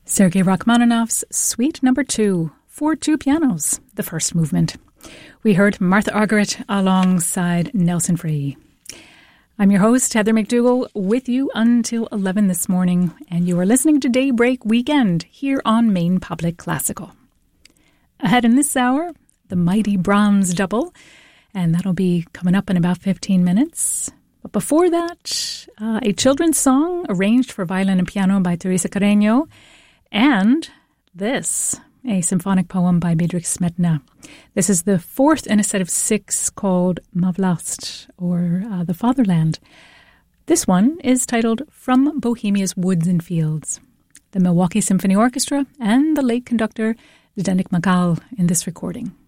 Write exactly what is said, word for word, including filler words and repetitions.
Sergei Rachmaninoff's Suite Number Two for two pianos, the first movement. We heard Martha Argerich alongside Nelson Frey. I'm your host, Heather McDougall, with you until eleven this morning, and you are listening to Daybreak Weekend here on Maine Public Classical. Ahead in this hour, the mighty Brahms double, and that'll be coming up in about fifteen minutes. But before that, uh, a children's song arranged for violin and piano by Teresa Carreño, and this, a symphonic poem by Bedřich Smetana. This is the fourth in a set of six called Ma Vlast, or uh, The Fatherland. This one is titled From Bohemia's Woods and Fields. The Milwaukee Symphony Orchestra and the late conductor Zdeněk Makal in this recording.